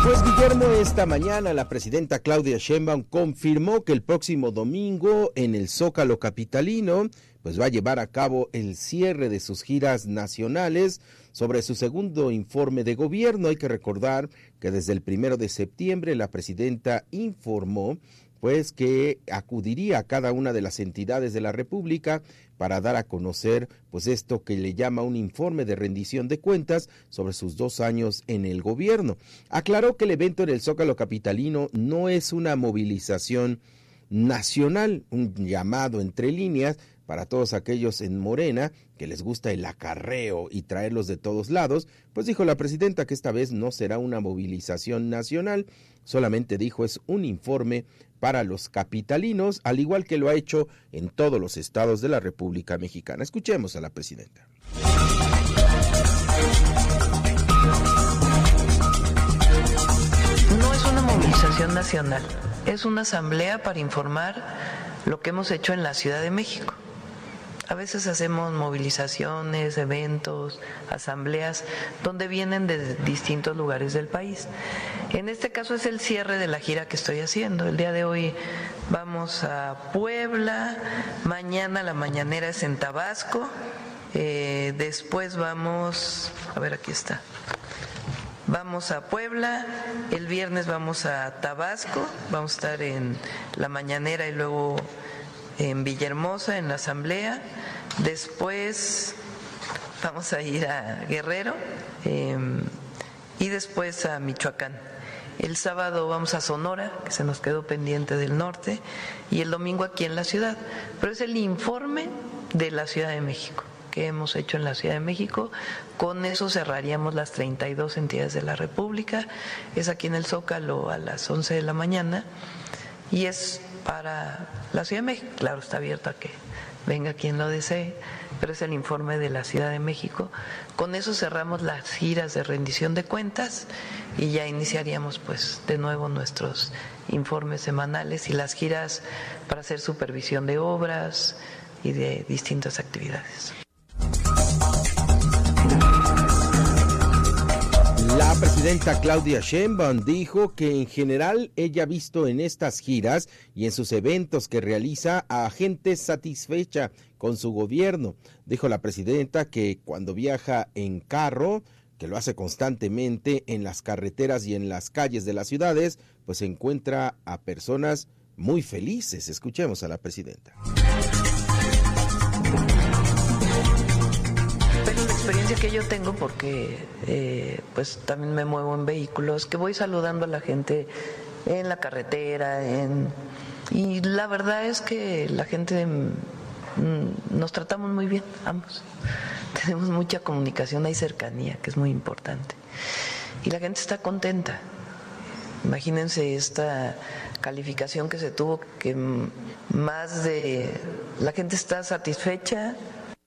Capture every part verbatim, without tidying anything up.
Pues Guillermo, esta mañana la presidenta Claudia Sheinbaum confirmó que el próximo domingo en el Zócalo capitalino pues va a llevar a cabo el cierre de sus giras nacionales. Sobre su segundo informe de gobierno, hay que recordar que desde el primero de septiembre la presidenta informó pues que acudiría a cada una de las entidades de la República para dar a conocer pues esto que le llama un informe de rendición de cuentas sobre sus dos años en el gobierno. Aclaró que el evento en el Zócalo capitalino no es una movilización nacional, un llamado entre líneas para todos aquellos en Morena que les gusta el acarreo y traerlos de todos lados. Pues dijo la presidenta que esta vez no será una movilización nacional, solamente dijo es un informe para los capitalinos, al igual que lo ha hecho en todos los estados de la República Mexicana. Escuchemos a la presidenta. No es una movilización nacional, es una asamblea para informar lo que hemos hecho en la Ciudad de México. A veces hacemos movilizaciones, eventos, asambleas, donde vienen de distintos lugares del país. En este caso es el cierre de la gira que estoy haciendo. El día de hoy vamos a Puebla, mañana la mañanera es en Tabasco, eh, después vamos, a ver aquí está, vamos a Puebla, el viernes vamos a Tabasco, vamos a estar en la mañanera y luego en Villahermosa, en la asamblea, después vamos a ir a Guerrero eh, y después a Michoacán. El sábado vamos a Sonora, que se nos quedó pendiente del norte, y el domingo aquí en la ciudad. Pero es el informe de la Ciudad de México que hemos hecho en la Ciudad de México. Con eso cerraríamos las treinta y dos entidades de la República. Es aquí en el Zócalo a las once de la mañana y es para la Ciudad de México. Claro, está abierto a que venga quien lo desee, pero es el informe de la Ciudad de México. Con eso cerramos las giras de rendición de cuentas y ya iniciaríamos pues de nuevo nuestros informes semanales y las giras para hacer supervisión de obras y de distintas actividades. La presidenta Claudia Sheinbaum dijo que en general ella ha visto en estas giras y en sus eventos que realiza a gente satisfecha con su gobierno. Dijo la presidenta que cuando viaja en carro, que lo hace constantemente en las carreteras y en las calles de las ciudades, pues encuentra a personas muy felices. Escuchemos a la presidenta. La experiencia que yo tengo, porque eh, pues también me muevo en vehículos, que voy saludando a la gente en la carretera, en, y la verdad es que la gente mm, nos tratamos muy bien, ambos. Tenemos mucha comunicación, hay cercanía, que es muy importante. Y la gente está contenta. Imagínense esta calificación que se tuvo, que más de... la gente está satisfecha.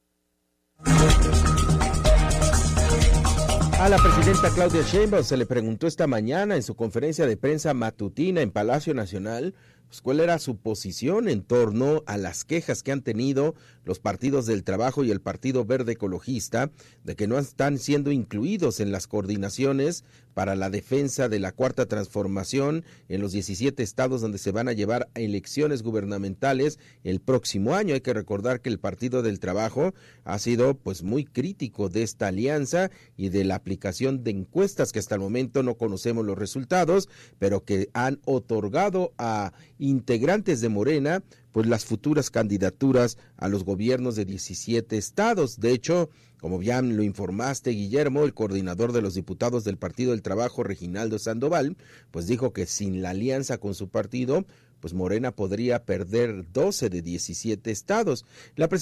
A la presidenta Claudia Sheinbaum se le preguntó esta mañana en su conferencia de prensa matutina en Palacio Nacional pues, cuál era su posición en torno a las quejas que han tenido los partidos del Trabajo y el Partido Verde Ecologista de que no están siendo incluidos en las coordinaciones para la defensa de la Cuarta Transformación en los diecisiete estados donde se van a llevar elecciones gubernamentales el próximo año. Hay que recordar que el Partido del Trabajo ha sido pues muy crítico de esta alianza y de la aplicación de encuestas que hasta el momento no conocemos los resultados, pero que han otorgado a integrantes de Morena pues las futuras candidaturas a los gobiernos de diecisiete estados. De hecho, como ya lo informaste, Guillermo, el coordinador de los diputados del Partido del Trabajo, Reginaldo Sandoval, pues dijo que sin la alianza con su partido, pues Morena podría perder doce de diecisiete estados. La